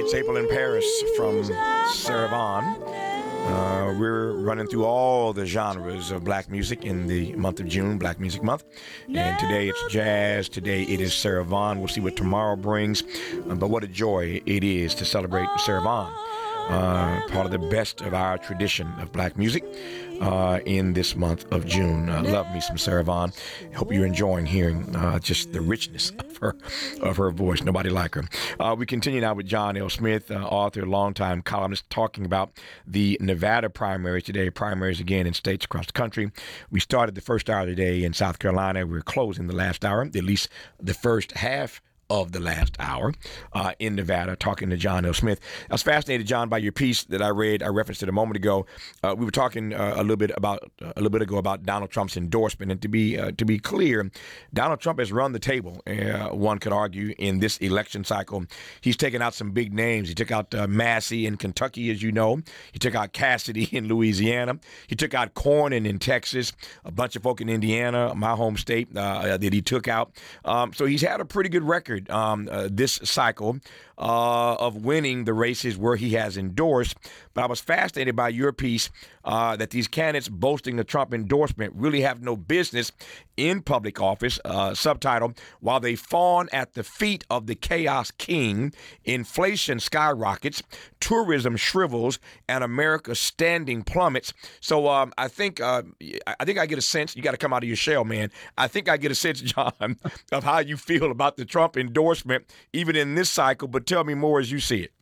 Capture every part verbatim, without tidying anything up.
Staple in Paris from Sarah Vaughan. Uh, we're running through all the genres of black music in the month of June, Black Music Month. And today it's jazz. Today it is Sarah Vaughan. We'll see what tomorrow brings. Uh, but what a joy it is to celebrate Sarah Vaughan. Uh, part of the best of our tradition of black music uh, in this month of June. Uh, love me some Sarah Vaughan. Hope you're enjoying hearing uh, just the richness of her of her voice. Nobody like her. Uh, we continue now with John L. Smith, uh, author, longtime columnist, talking about the Nevada primaries today. Primaries again in states across the country. We started the first hour of the day in South Carolina. We're closing the last hour, at least the first half of the last hour uh, in Nevada, talking to John L. Smith. I was fascinated, John, by your piece that I read. I referenced it a moment ago. Uh, we were talking uh, a little bit about uh, a little bit ago about Donald Trump's endorsement, and to be uh, to be clear, Donald Trump has run the table. Uh, one could argue in this election cycle, he's taken out some big names. He took out uh, Massey in Kentucky, as you know. He took out Cassidy in Louisiana. He took out Cornyn in Texas. A bunch of folk in Indiana, my home state, uh, that he took out. Um, so he's had a pretty good record. Um, uh, this cycle uh, of winning the races where he has endorsed. But I was fascinated by your piece uh, that these candidates boasting the Trump endorsement really have no business in public office. Uh, subtitle, while they fawn at the feet of the chaos king, inflation skyrockets, tourism shrivels, and America's standing plummets. So um, I think uh, I think I get a sense, you got to come out of your shell, man. I think I get a sense, John, of how you feel about the Trump endorsement, even in this cycle. But tell me more as you see it.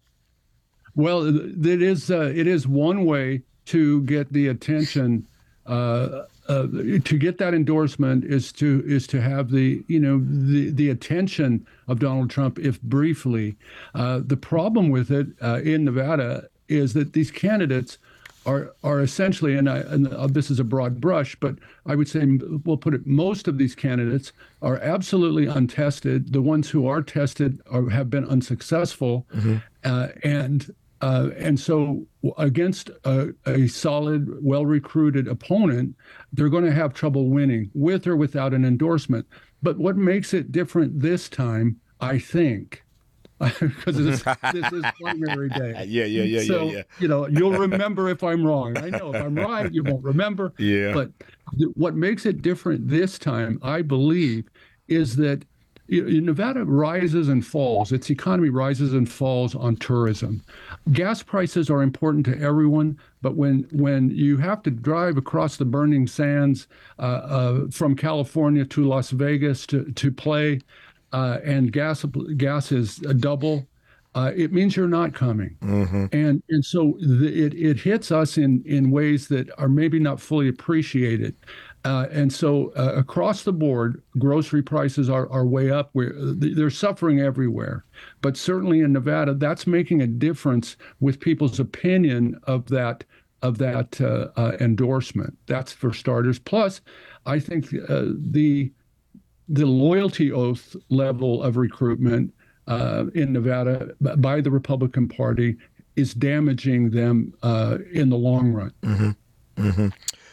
Well, it is uh, it is one way to get the attention. Uh, uh, to get that endorsement is to is to have the you know the the attention of Donald Trump, if briefly. Uh, the problem with it uh, in Nevada is that these candidates are are essentially, and, I, and this is a broad brush, but I would say we'll put it, most of these candidates are absolutely untested. The ones who are tested are, have been unsuccessful, mm-hmm. uh, and uh, and so against a, a solid, well-recruited opponent, they're going to have trouble winning, with or without an endorsement. But what makes it different this time, I think, because this, this is primary day. Yeah, yeah, yeah, so, yeah, yeah. you know, you'll remember if I'm wrong. I know if I'm right, you won't remember. Yeah. But th- what makes it different this time, I believe, is that you know, Nevada rises and falls. Its economy rises and falls on tourism. Gas prices are important to everyone, but when when you have to drive across the burning sands uh, uh, from California to Las Vegas to to play, Uh, and gas gas is a double, uh, it means you're not coming. Mm-hmm. And and so the, it it hits us in, in ways that are maybe not fully appreciated. Uh, and so uh, across the board, grocery prices are, are way up. We're, they're suffering everywhere. But certainly in Nevada, that's making a difference with people's opinion of that of that uh, uh, endorsement. That's for starters. Plus, I think uh, the the loyalty oath level of recruitment uh, in Nevada by the Republican Party is damaging them uh, in the long run. Mm-hmm. Mm-hmm.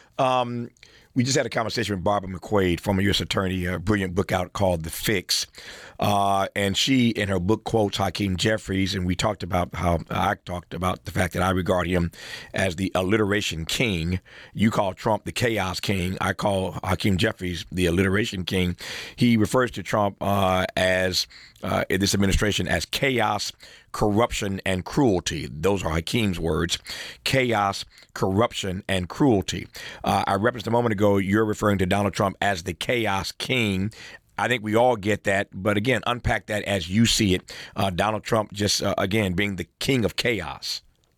Um, we just had a conversation with Barbara McQuaid, former U S attorney, a brilliant book out called The Fix. Uh, and she, in her book, quotes Hakeem Jeffries, and we talked about how I talked about the fact that I regard him as the alliteration king. You call Trump the chaos king. I call Hakeem Jeffries the alliteration king. He refers to Trump uh, as, uh, in this administration, as chaos, corruption, and cruelty. Those are Hakeem's words. Chaos, corruption, and cruelty. Uh, I referenced a moment ago, you're referring to Donald Trump as the chaos king. I think we all get that. But again, unpack that as you see it. Uh, Donald Trump just, uh, again, being the king of chaos.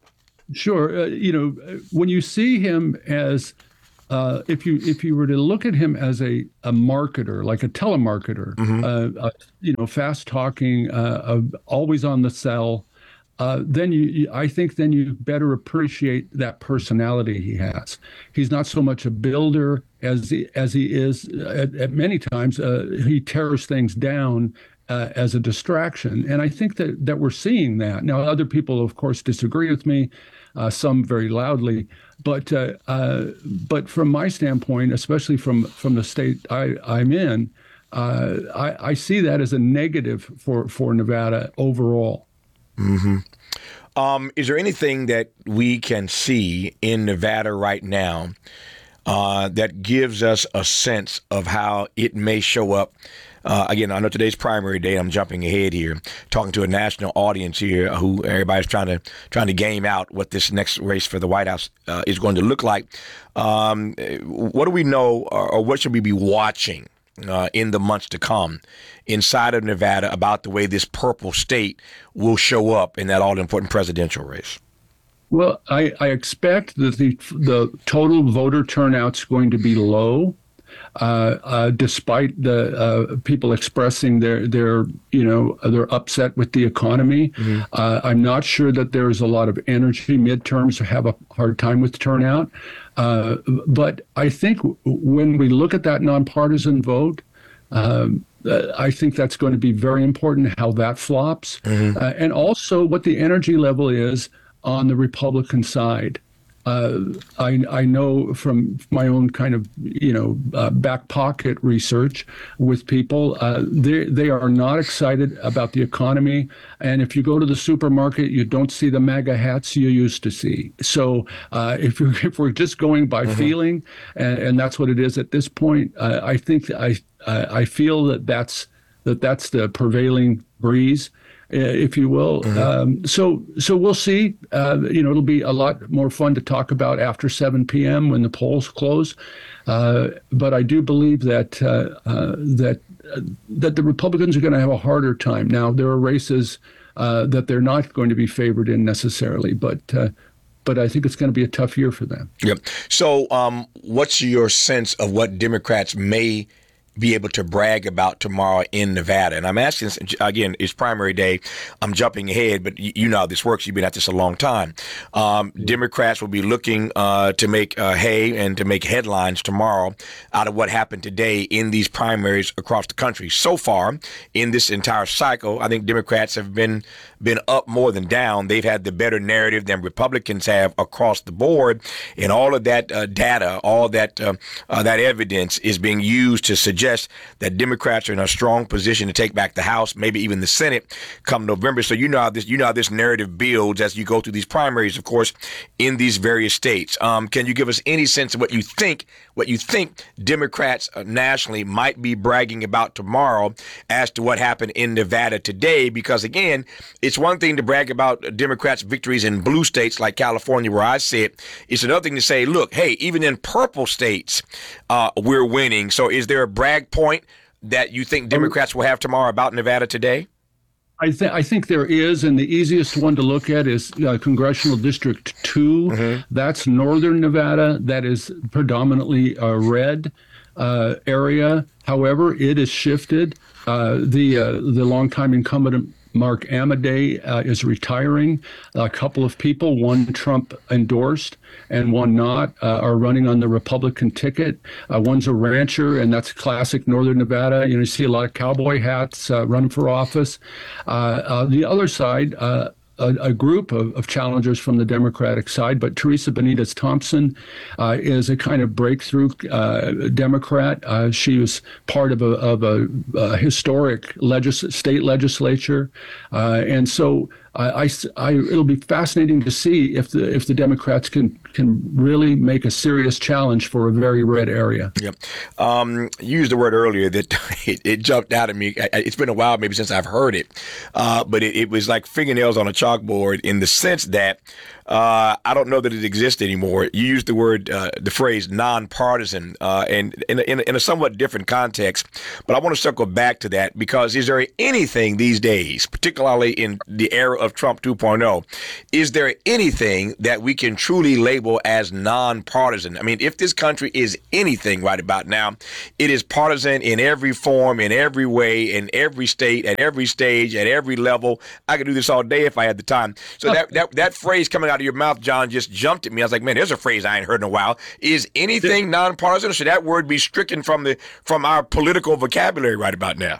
Sure. Uh, you know, when you see him as, uh, if you if you were to look at him as a, a marketer, like a telemarketer, mm-hmm. uh, uh, you know, fast talking, uh, uh, always on the sell, uh, then you, you, I think then you better appreciate that personality he has. He's not so much a builder as he, as he is at, at many times. Uh, he tears things down uh, as a distraction, and I think that that we're seeing that now. Other people, of course, disagree with me. Uh, some very loudly, but uh, uh, but from my standpoint, especially from from the state I, I'm in, uh, I, I see that as a negative for, for Nevada overall. Mm-hmm. Um, is there anything that we can see in Nevada right now uh, that gives us a sense of how it may show up? Uh, again, I know today's primary day. I'm jumping ahead here, talking to a national audience here, who everybody's trying to trying to game out what this next race for the White House uh, is going to look like. Um, what do we know, or, or what should we be watching uh, in the months to come inside of Nevada about the way this purple state will show up in that all-important presidential race? Well, I, I expect that the the total voter turnout's going to be low. Uh, uh, despite the uh, people expressing their, their, you know, they're upset with the economy. Mm-hmm. Uh, I'm not sure that there's a lot of energy. Midterms have a hard time with turnout. Uh, but I think when we look at that nonpartisan vote, um, uh, I think that's going to be very important how that flops. Mm-hmm. Uh, and also what the energy level is on the Republican side. Uh, I, I know from my own kind of, you know, uh, back pocket research with people, uh, they they are not excited about the economy. And if you go to the supermarket, you don't see the MAGA hats you used to see. So uh, if, you're, if we're just going by mm-hmm. feeling, and, and that's what it is at this point, uh, I think I I feel that that's that that's the prevailing breeze, if you will. Mm-hmm. Um, so so we'll see. Uh, you know, it'll be a lot more fun to talk about after seven p.m. when the polls close. Uh, but I do believe that uh, uh, that uh, that the Republicans are going to have a harder time. Now, there are races uh, that they're not going to be favored in necessarily, but uh, but I think it's going to be a tough year for them. Yep. So um, what's your sense of what Democrats may be able to brag about tomorrow in Nevada? And I'm asking, again, it's primary day. I'm jumping ahead, but you know how this works. You've been at this a long time. Um, Democrats will be looking uh, to make uh, hay and to make headlines tomorrow out of what happened today in these primaries across the country. So far, in this entire cycle, I think Democrats have been been up more than down. They've had the better narrative than Republicans have across the board. And all of that uh, data, all that uh, uh, that evidence is being used to suggest that Democrats are in a strong position to take back the House, maybe even the Senate come November. So you know how this you know how this narrative builds as you go through these primaries, of course, in these various states. Um, can you give us any sense of what you think what you think Democrats uh, nationally might be bragging about tomorrow as to what happened in Nevada today? Because again, it's one thing to brag about Democrats' victories in blue states like California, where I sit. It's another thing to say, look, hey, even in purple states, uh, we're winning. So is there a brag point that you think Democrats will have tomorrow about Nevada today? I think I think there is, and the easiest one to look at is uh, Congressional District two. Mm-hmm. That's northern Nevada. That is predominantly a red uh, area. However, it has shifted. Uh, the uh, the longtime incumbent Mark Amadei uh, is retiring. A couple of people, one Trump endorsed and one not, uh, are running on the Republican ticket. Uh, one's a rancher, and that's classic Northern Nevada. You know, you see a lot of cowboy hats uh, running for office. Uh, uh, the other side, uh, A, a group of, of challengers from the Democratic side, but Teresa Benitez Thompson uh, is a kind of breakthrough uh, Democrat. Uh, she was part of a, of a, a historic legis- state legislature, uh, and so I, I, I, it'll be fascinating to see if the if the Democrats can can really make a serious challenge for a very red area. Yep. Um, you used the word earlier that it, it jumped out at me. It's been a while maybe since I've heard it, uh, but it, it was like fingernails on a chalkboard in the sense that uh, I don't know that it exists anymore. You used the word, uh, the phrase nonpartisan, uh, and in, in, in a somewhat different context, but I want to circle back to that because is there anything these days, particularly in the era of Trump two point oh, is there anything that we can truly label as nonpartisan? I mean, if this country is anything right about now, it is partisan in every form, in every way, in every state, at every stage, at every level. I could do this all day if I had the time. So that that, that phrase coming out of your mouth, John, just jumped at me. I was like, man, there's a phrase I ain't heard in a while. Is anything nonpartisan, or should that word be stricken from the from our political vocabulary right about now?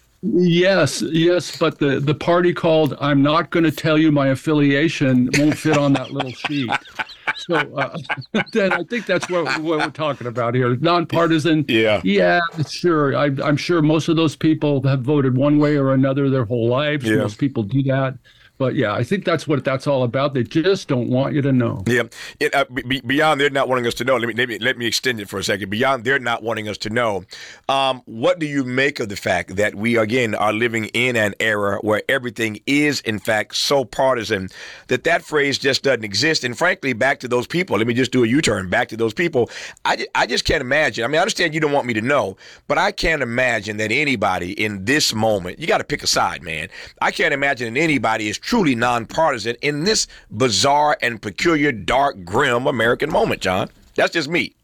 Yes, yes, but the, the party called I'm not going to tell you my affiliation won't fit on that little sheet. So uh, then I think that's what, what we're talking about here. Nonpartisan. Yeah. Yeah, sure. I, I'm sure most of those people have voted one way or another their whole lives. Yeah. Most people do that. But yeah, I think that's what that's all about. They just don't want you to know. Yeah. It, uh, be, beyond they're not wanting us to know, let me, let me let me extend it for a second. Beyond they're not wanting us to know, um, what do you make of the fact that we, again, are living in an era where everything is, in fact, so partisan that that phrase just doesn't exist? And frankly, back to those people, let me just do a U-turn. Back to those people, I, I just can't imagine. I mean, I understand you don't want me to know, but I can't imagine that anybody in this moment, you got to pick a side, man. I can't imagine that anybody is truly nonpartisan in this bizarre and peculiar, dark, grim American moment, John. That's just me.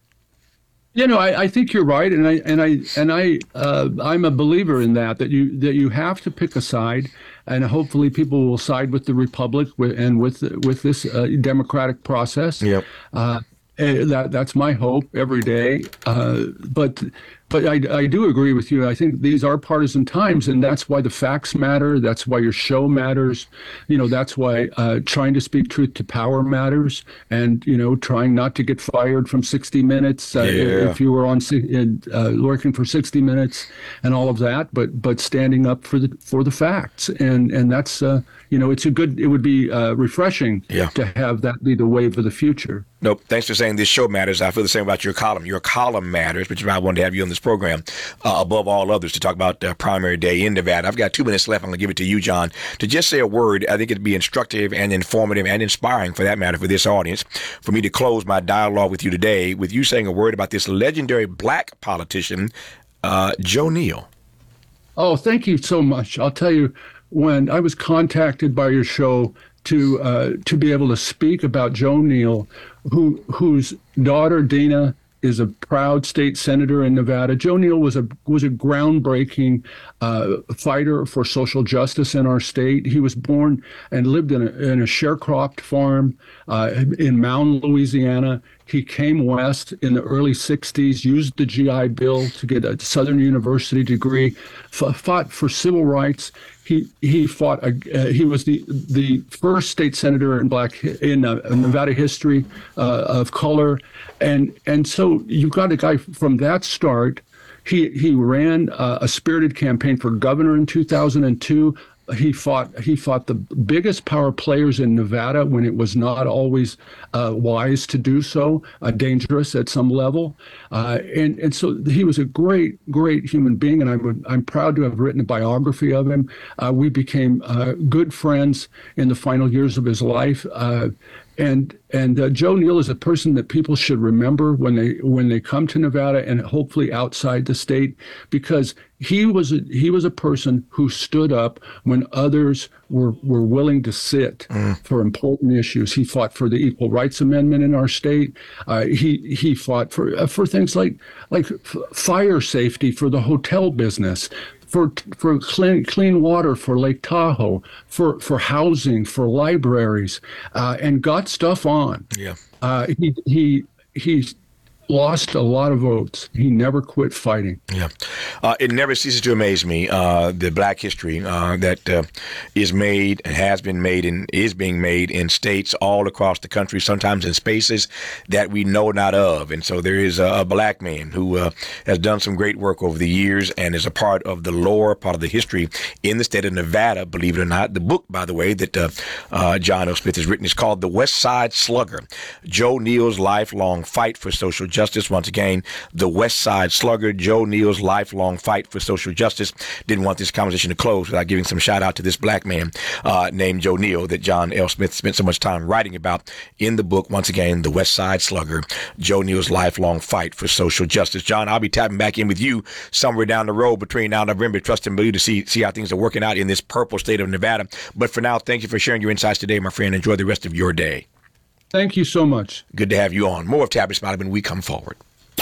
You know, I, I think you're right, and I and I and I uh, I'm a believer in that that you that you have to pick a side, and hopefully people will side with the Republic and with with this uh, democratic process. Yep. Uh, that that's my hope every day. Uh, but but I, I do agree with you. I think these are partisan times, and that's why the facts matter. That's why your show matters. You know, that's why uh, trying to speak truth to power matters, and you know, trying not to get fired from sixty minutes uh, yeah. if you were on uh, working for sixty minutes and all of that. But but standing up for the for the facts, and and that's uh, you know, it's a good. It would be uh, refreshing yeah. to have that be the wave of the future. Nope. Thanks for saying this show matters. I feel the same about your column. Your column matters, which is why I wanted to have you on this program uh, above all others to talk about uh, primary day in Nevada. I've got two minutes left. I'm going to give it to you, John, to just say a word. I think it'd be instructive and informative and inspiring, for that matter, for this audience, for me to close my dialogue with you today with you saying a word about this legendary black politician, uh, Joe Neal. Oh, thank you so much. I'll tell you, when I was contacted by your show to uh, to be able to speak about Joe Neal, who whose daughter Dina is a proud state senator in Nevada. Joe Neal was a was a groundbreaking uh, fighter for social justice in our state. He was born and lived in a, in a sharecropped farm uh, in Mound, Louisiana. He came west in the early sixties, used the G I Bill to get a Southern University degree, f- fought for civil rights. He he fought. Uh, he was the the first state senator in black in uh, Nevada history uh, of color, and and so you got a guy from that start. He he ran uh, a spirited campaign for governor in two thousand two. He fought he fought the biggest power players in Nevada when it was not always uh, wise to do so, uh, dangerous at some level, uh, and and so he was a great great human being, and I'm I'm proud to have written a biography of him. Uh, we became uh, good friends in the final years of his life. Uh, And and uh, Joe Neal is a person that people should remember when they when they come to Nevada and hopefully outside the state, because he was a, he was a person who stood up when others were were willing to sit mm. for important issues. He fought for the Equal Rights Amendment in our state. Uh, he he fought for uh, for things like like f- fire safety for the hotel business. For for clean clean water for Lake Tahoe, for for housing, for libraries, uh, and got stuff on. Yeah. Uh, he he he's lost a lot of votes. He never quit fighting. Yeah. Uh, it never ceases to amaze me, uh, the black history uh, that uh, is made and has been made and is being made in states all across the country, sometimes in spaces that we know not of. And so there is a, a black man who uh, has done some great work over the years and is a part of the lore, part of the history in the state of Nevada, believe it or not. The book, by the way, that uh, uh, John L. Smith has written is called The West Side Slugger, Joe Neal's Lifelong Fight for Social Justice. Justice. Once again, the West Side Slugger, Joe Neal's lifelong fight for social justice. Didn't want this conversation to close without giving some shout out to this black man uh, named Joe Neal that John L. Smith spent so much time writing about in the book. Once again, the West Side Slugger, Joe Neal's lifelong fight for social justice. John, I'll be tapping back in with you somewhere down the road between now and November. Trust and believe to see see how things are working out in this purple state of Nevada. But for now, thank you for sharing your insights today, my friend. Enjoy the rest of your day. Thank you so much. Good to have you on. More of Tavis Smiley when we come forward.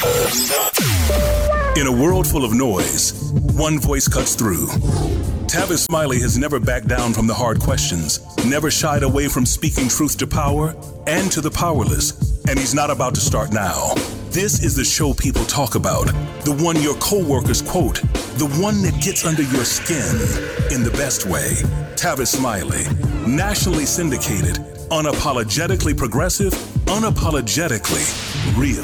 In a world full of noise, one voice cuts through. Tavis Smiley has never backed down from the hard questions, never shied away from speaking truth to power and to the powerless, and he's not about to start now. This is the show people talk about, the one your coworkers quote, the one that gets under your skin in the best way. Tavis Smiley, nationally syndicated, unapologetically progressive, unapologetically real.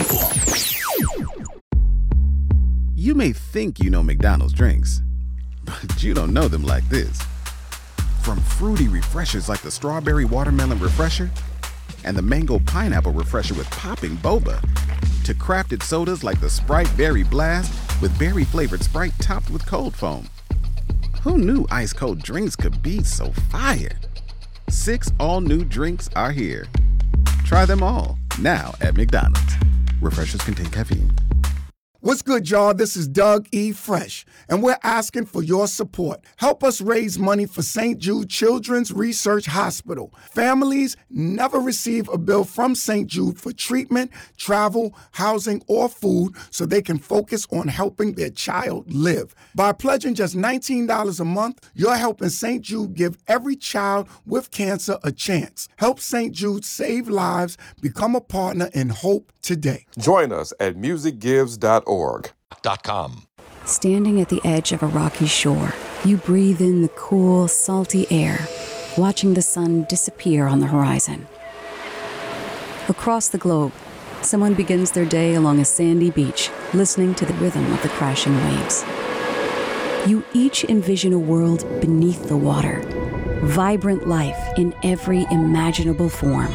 You may think you know McDonald's drinks, but you don't know them like this. From fruity refreshers like the Strawberry Watermelon Refresher and the Mango Pineapple Refresher with popping boba, to crafted sodas like the Sprite Berry Blast with berry-flavored Sprite topped with cold foam. Who knew ice-cold drinks could be so fire? Six all-new drinks are here. Try them all, now at McDonald's. Refreshers contain caffeine. What's good, y'all? This is Doug E. Fresh, and we're asking for your support. Help us raise money for Saint Jude Children's Research Hospital. Families never receive a bill from Saint Jude for treatment, travel, housing, or food so they can focus on helping their child live. By pledging just nineteen dollars a month, you're helping Saint Jude give every child with cancer a chance. Help Saint Jude save lives. Become a partner in hope today. Join us at music gives dot org. .com. Standing at the edge of a rocky shore, you breathe in the cool, salty air, watching the sun disappear on the horizon. Across the globe, someone begins their day along a sandy beach, listening to the rhythm of the crashing waves. You each envision a world beneath the water, vibrant life in every imaginable form.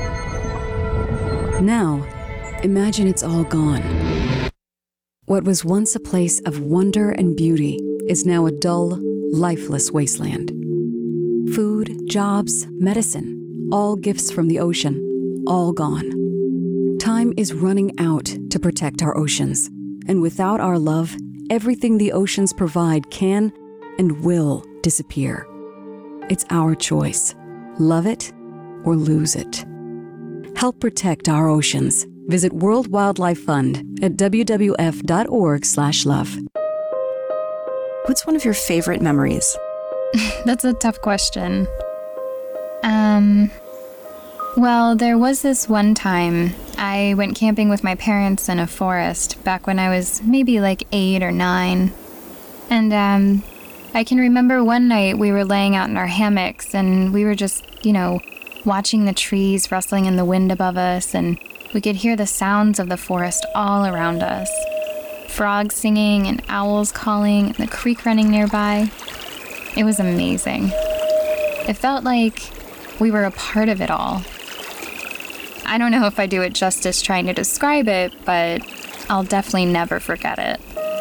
Now, imagine it's all gone. What was once a place of wonder and beauty is now a dull, lifeless wasteland. Food, jobs, medicine, all gifts from the ocean, all gone. Time is running out to protect our oceans, and without our love, everything the oceans provide can and will disappear. It's our choice. Love it or lose it. Help protect our oceans. Visit World Wildlife Fund at w w f dot org slash love. What's one of your favorite memories? That's a tough question. Um, well, there was this one time I went camping with my parents in a forest back when I was maybe like eight or nine. And um, I can remember one night we were laying out in our hammocks and we were just, you know, watching the trees rustling in the wind above us, and we could hear the sounds of the forest all around us. Frogs singing and owls calling and the creek running nearby. It was amazing. It felt like we were a part of it all. I don't know if I do it justice trying to describe it, but I'll definitely never forget it.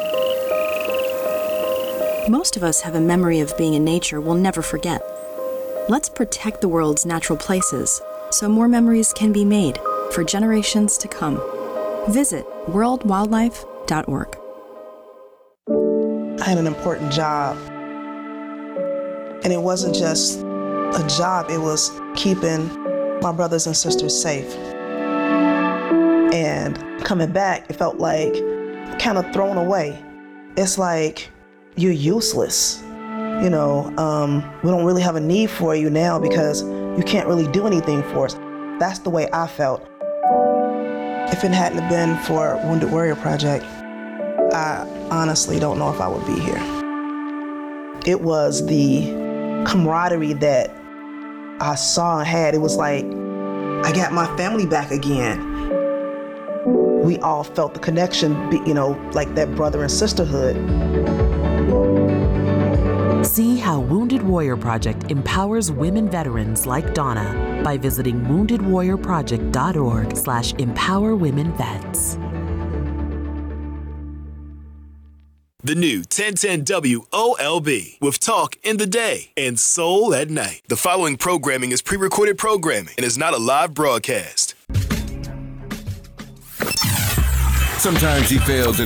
Most of us have a memory of being in nature we'll never forget. Let's protect the world's natural places so more memories can be made for generations to come. Visit world wildlife dot org. I had an important job. And it wasn't just a job, it was keeping my brothers and sisters safe. And coming back, it felt like kind of thrown away. It's like you're useless. You know, um, we don't really have a need for you now because you can't really do anything for us. That's the way I felt. If it hadn't have been for Wounded Warrior Project, I honestly don't know if I would be here. It was the camaraderie that I saw and had. It was like, I got my family back again. We all felt the connection, you know, like that brother and sisterhood. See how Wounded Warrior Project empowers women veterans like Donna by visiting wounded warrior project dot org slash empower women vets. The new ten ten W O L B with talk in the day and soul at night. The following programming is pre-recorded programming and is not a live broadcast. Sometimes he fails